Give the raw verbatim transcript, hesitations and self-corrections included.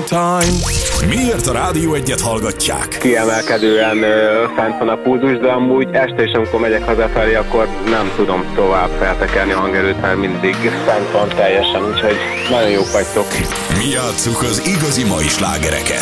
time. Miért a Rádió Egyet hallgatják? Kiemelkedően ö, fent van a pulzus, de amúgy este is, amikor megyek hazafelé, akkor nem tudom tovább feltekerni a hangerőt, mert mindig fent van teljesen, úgyhogy nagyon jók vagytok. Mi játsszuk az igazi mai slágereket.